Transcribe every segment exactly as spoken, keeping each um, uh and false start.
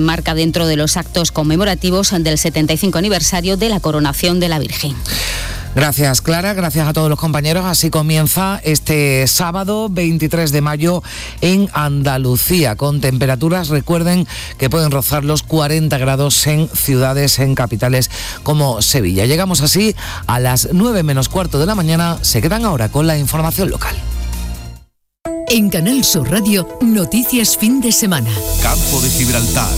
enmarca dentro de los actos conmemorativos del setenta y cinco aniversario de la coronación de la Virgen. Gracias, Clara, gracias a todos los compañeros. Así comienza este sábado veintitrés de mayo en Andalucía, con temperaturas, recuerden, que pueden rozar los cuarenta grados en ciudades, en capitales como Sevilla. Llegamos así a las nueve menos cuarto de la mañana. Se quedan ahora con la información local. En Canal Sur Radio, noticias fin de semana. Campo de Gibraltar.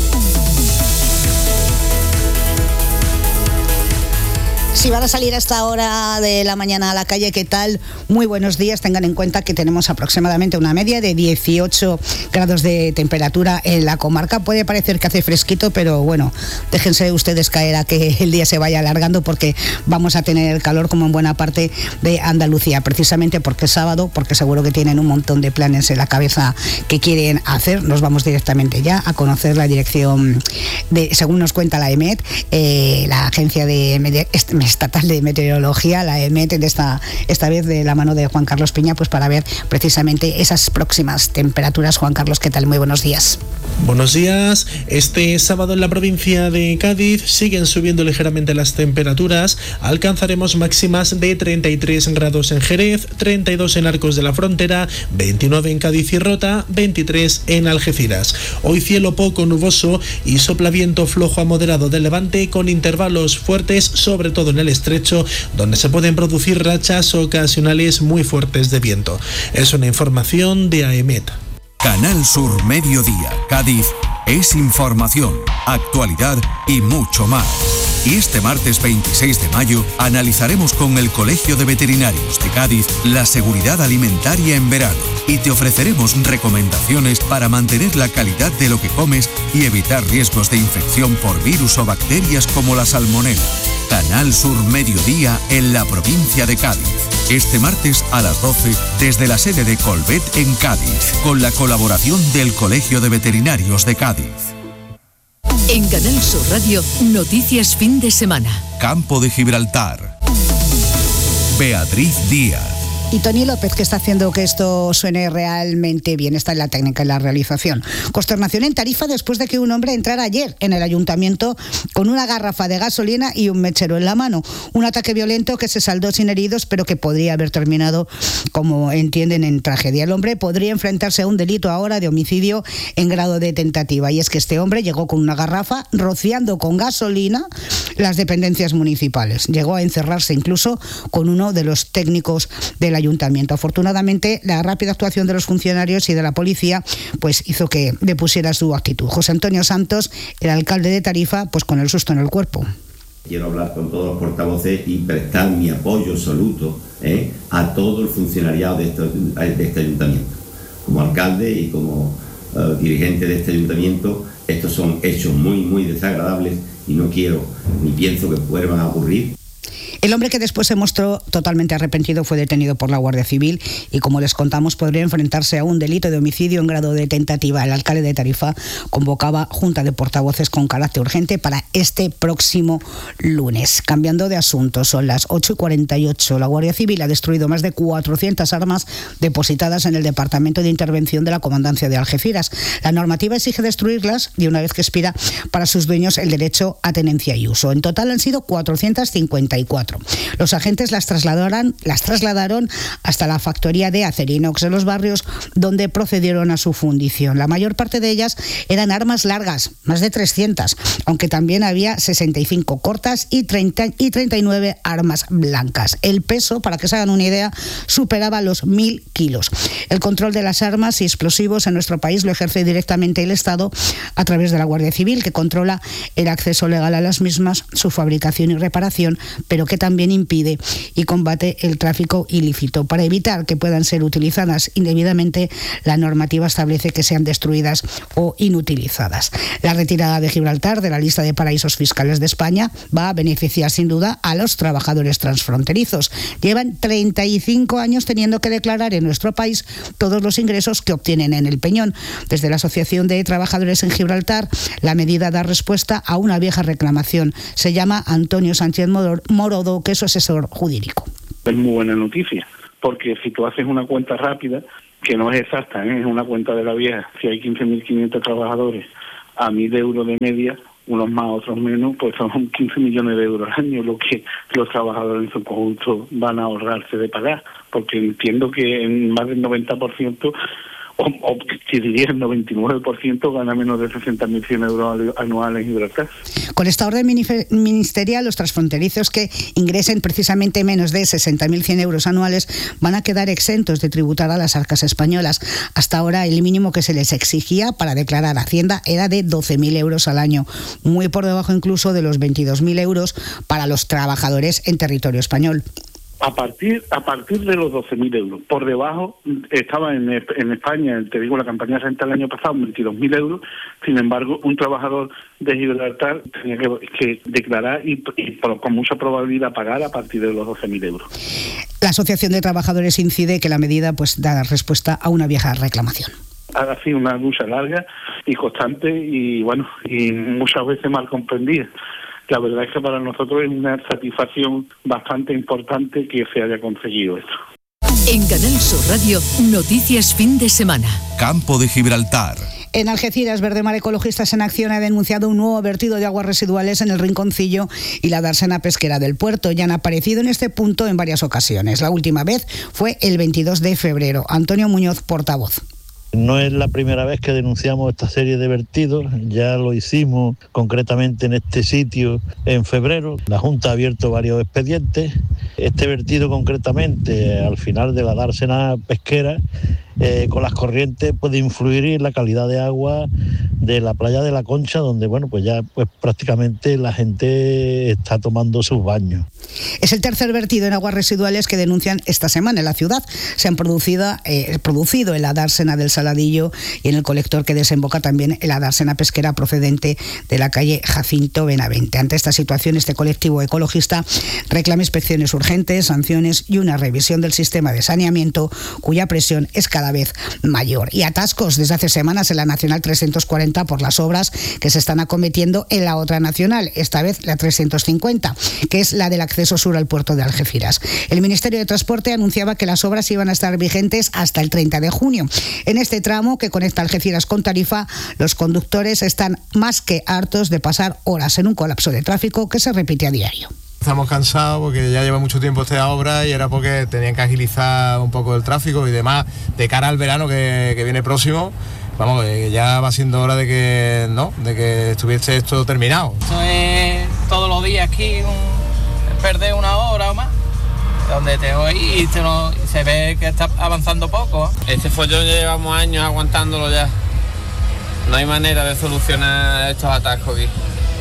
Si van a salir a esta hora de la mañana a la calle, ¿qué tal? Muy buenos días. Tengan en cuenta que tenemos aproximadamente una media de dieciocho grados de temperatura en la comarca. Puede parecer que hace fresquito, pero bueno, déjense ustedes caer a que el día se vaya alargando, porque vamos a tener el calor como en buena parte de Andalucía, precisamente porque es sábado, porque seguro que tienen un montón de planes en la cabeza que quieren hacer. Nos vamos directamente ya a conocer la dirección de, según nos cuenta la EMET, eh, la agencia de estatal de meteorología, la EMET, de esta, esta vez de la mano de Juan Carlos Piña, pues para ver precisamente esas próximas temperaturas. Juan Carlos, ¿qué tal? Muy buenos días. Buenos días. Este sábado en la provincia de Cádiz siguen subiendo ligeramente las temperaturas. Alcanzaremos máximas de treinta y tres grados en Jerez, treinta y dos en Arcos de la Frontera, veintinueve en Cádiz y Rota, veintitrés en Algeciras. Hoy cielo poco nuboso y sopla viento flojo a moderado de levante, con intervalos fuertes, sobre todo en el estrecho, donde se pueden producir rachas ocasionales muy fuertes de viento. Es una información de AEMET. Canal Sur Mediodía, Cádiz, es información, actualidad y mucho más. Y este martes veintiséis de mayo analizaremos con el Colegio de Veterinarios de Cádiz la seguridad alimentaria en verano y te ofreceremos recomendaciones para mantener la calidad de lo que comes y evitar riesgos de infección por virus o bacterias como la salmonela. Canal Sur Mediodía en la provincia de Cádiz. Este martes a las doce desde la sede de Colvet en Cádiz, con la colaboración del Colegio de Veterinarios de Cádiz. En Canal Sur Radio, noticias fin de semana. Campo de Gibraltar. Beatriz Díaz. Y Tony López, que está haciendo que esto suene realmente bien. Está en la técnica, en la realización. Consternación en Tarifa después de que un hombre entrara ayer en el ayuntamiento con una garrafa de gasolina y un mechero en la mano. Un ataque violento que se saldó sin heridos, pero que podría haber terminado, como entienden, en tragedia. El hombre podría enfrentarse a un delito ahora de homicidio en grado de tentativa. Y es que este hombre llegó con una garrafa rociando con gasolina las dependencias municipales. Llegó a encerrarse incluso con uno de los técnicos de la ayuntamiento. Afortunadamente, la rápida actuación de los funcionarios y de la policía pues hizo que depusiera su actitud. José Antonio Santos, el alcalde de Tarifa, pues con el susto en el cuerpo. Quiero hablar con todos los portavoces y prestar mi apoyo absoluto ¿eh? a todo el funcionariado de este, de este ayuntamiento. Como alcalde y como uh, dirigente de este ayuntamiento, estos son hechos muy, muy desagradables y no quiero ni pienso que vuelvan a ocurrir. El hombre, que después se mostró totalmente arrepentido, fue detenido por la Guardia Civil y, como les contamos, podría enfrentarse a un delito de homicidio en grado de tentativa. El alcalde de Tarifa convocaba junta de portavoces con carácter urgente para este próximo lunes. Cambiando de asunto, son las ocho y cuarenta y ocho. La Guardia Civil ha destruido más de cuatrocientas armas depositadas en el Departamento de Intervención de la Comandancia de Algeciras. La normativa exige destruirlas y, una vez que expira para sus dueños el derecho a tenencia y uso. En total han sido cuatrocientas cincuenta y cuatro. Los agentes las trasladaron, las trasladaron hasta la factoría de Acerinox de los Barrios, donde procedieron a su fundición. La mayor parte de ellas eran armas largas, más de trescientas, aunque también había sesenta y cinco cortas y, treinta, y treinta y nueve armas blancas. El peso, para que se hagan una idea, superaba los mil kilos. El control de las armas y explosivos en nuestro país lo ejerce directamente el Estado a través de la Guardia Civil, que controla el acceso legal a las mismas, su fabricación y reparación, pero que también impide y combate el tráfico ilícito. Para evitar que puedan ser utilizadas indebidamente, la normativa establece que sean destruidas o inutilizadas. La retirada de Gibraltar de la lista de paraísos fiscales de España va a beneficiar sin duda a los trabajadores transfronterizos. Llevan treinta y cinco años teniendo que declarar en nuestro país todos los ingresos que obtienen en el Peñón. Desde la Asociación de Trabajadores en Gibraltar, la medida da respuesta a una vieja reclamación. Se llama Antonio Sánchez Morodo, que es su asesor jurídico. Es muy buena noticia, porque si tú haces una cuenta rápida, que no es exacta, ¿eh? Es una cuenta de la vieja, si hay quince mil quinientos trabajadores a mil euros de media, unos más, otros menos, pues son quince millones de euros al año lo que los trabajadores en su conjunto van a ahorrarse de pagar, porque entiendo que en más del noventa por ciento o, o que diría el noventa y nueve por ciento gana menos de sesenta mil cien euros anuales en Gibraltar. Con esta orden ministerial, los transfronterizos que ingresen precisamente menos de sesenta mil cien euros anuales van a quedar exentos de tributar a las arcas españolas. Hasta ahora el mínimo que se les exigía para declarar Hacienda era de doce mil euros al año, muy por debajo incluso de los veintidós mil euros para los trabajadores en territorio español. A partir a partir de los doce mil euros. Por debajo estaba en, en España, te digo, la campaña renta el año pasado, veintidós mil euros. Sin embargo, un trabajador de Gibraltar tenía que, que declarar y, y por, con mucha probabilidad pagar a partir de los doce mil euros. La Asociación de Trabajadores incide que la medida pues da respuesta a una vieja reclamación. Ha sido una lucha larga y constante y, bueno, y muchas veces mal comprendida. La verdad es que para nosotros es una satisfacción bastante importante que se haya conseguido esto. En Canal Sur Radio, noticias fin de semana. Campo de Gibraltar. En Algeciras, Verdemar Ecologistas en Acción ha denunciado un nuevo vertido de aguas residuales en el Rinconcillo y la dársena pesquera del puerto. Ya han aparecido en este punto en varias ocasiones. La última vez fue el veintidós de febrero. Antonio Muñoz, portavoz. No es la primera vez que denunciamos esta serie de vertidos, ya lo hicimos concretamente en este sitio en febrero. La Junta ha abierto varios expedientes. Este vertido concretamente, al final de la dársena pesquera, eh, con las corrientes puede influir en la calidad de agua de la playa de la Concha, donde bueno pues ya pues prácticamente la gente está tomando sus baños. Es el tercer vertido en aguas residuales que denuncian esta semana en la ciudad. Se han producido, eh, producido en la dársena del Saladillo y en el colector que desemboca también en la dársena pesquera procedente de la calle Jacinto Benavente. Ante esta situación, este colectivo ecologista reclama inspecciones urgentes, sanciones y una revisión del sistema de saneamiento, cuya presión es cada vez mayor. Y atascos desde hace semanas en la Nacional trescientos cuarenta por las obras que se están acometiendo en la otra nacional, esta vez la trescientos cincuenta, que es la del acceso sur al puerto de Algeciras. El Ministerio de Transporte anunciaba que las obras iban a estar vigentes hasta el treinta de junio. En este tramo que conecta Algeciras con Tarifa, los conductores están más que hartos de pasar horas en un colapso de tráfico que se repite a diario. Estamos cansados porque ya lleva mucho tiempo esta obra y era porque tenían que agilizar un poco el tráfico y demás de cara al verano que, que viene próximo. Vamos, que ya va siendo hora de que no, de que estuviese esto terminado. Esto es todos los días aquí, un, perder una hora o más, donde te voy y te lo, se ve que está avanzando poco. Este follón ya llevamos años aguantándolo ya. No hay manera de solucionar estos atascos aquí.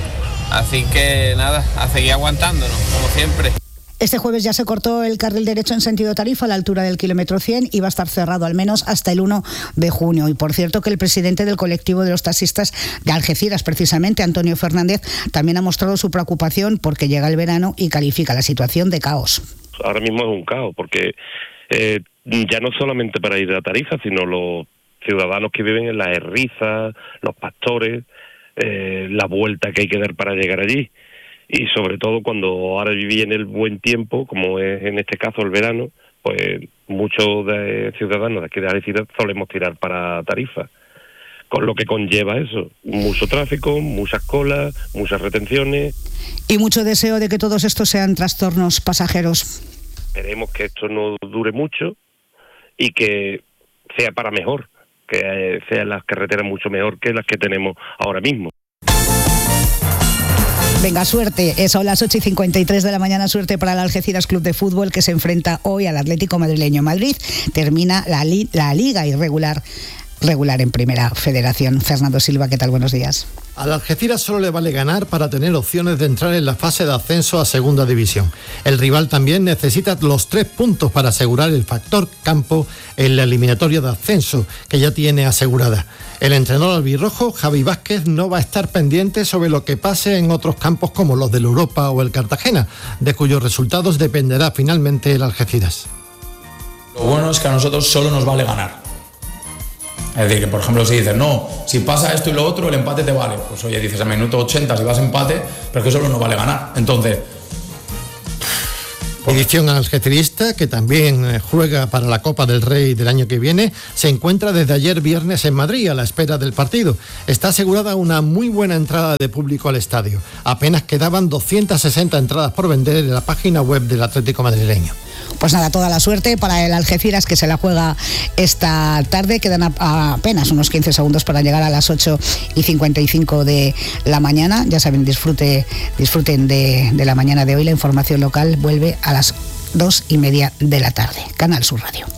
Así que nada, a seguir aguantándonos, como siempre. Este jueves ya se cortó el carril derecho en sentido Tarifa a la altura del kilómetro cien y va a estar cerrado al menos hasta el uno de junio. Y por cierto que el presidente del colectivo de los taxistas de Algeciras, precisamente Antonio Fernández, también ha mostrado su preocupación porque llega el verano y califica la situación de caos. Ahora mismo es un caos porque eh, ya no solamente para ir a Tarifa, sino los ciudadanos que viven en las Herrizas, los pastores, eh, la vuelta que hay que dar para llegar allí. Y sobre todo cuando ahora viene el buen tiempo, como es en este caso el verano, pues muchos de ciudadanos de aquí de Algeciras solemos tirar para Tarifa, con lo que conlleva eso, mucho tráfico, muchas colas, muchas retenciones. Y mucho deseo de que todos estos sean trastornos pasajeros. Esperemos que esto no dure mucho y que sea para mejor, que sean las carreteras mucho mejor que las que tenemos ahora mismo. Venga, suerte. Son las ocho y cincuenta y tres de la mañana. Suerte para el Algeciras Club de Fútbol, que se enfrenta hoy al Atlético Madrileño Madrid. Termina la, li- la Liga irregular regular en Primera Federación. Fernando Silva, ¿qué tal? Buenos días. Al Algeciras solo le vale ganar para tener opciones de entrar en la fase de ascenso a Segunda División. El rival también necesita los tres puntos para asegurar el factor campo en la eliminatoria de ascenso, que ya tiene asegurada. El entrenador albirrojo, Javi Vázquez, no va a estar pendiente sobre lo que pase en otros campos como los del Europa o el Cartagena, de cuyos resultados dependerá finalmente el Algeciras. Lo bueno es que a nosotros solo nos vale ganar. Es decir, que por ejemplo si dices, no, si pasa esto y lo otro, el empate te vale. Pues oye, dices a minuto ochenta si vas a empate, pero es que solo no vale ganar. Entonces, Edición algeciras, que también juega para la Copa del Rey del año que viene, se encuentra desde ayer viernes en Madrid a la espera del partido. Está asegurada una muy buena entrada de público al estadio. Apenas quedaban doscientas sesenta entradas por vender en la página web del Atlético madrileño. Pues nada, toda la suerte para el Algeciras, que se la juega esta tarde. Quedan a, a apenas unos quince segundos para llegar a las ocho y cincuenta y cinco de la mañana. Ya saben, disfrute, disfruten de, de la mañana de hoy. La información local vuelve a las dos y media de la tarde. Canal Sur Radio.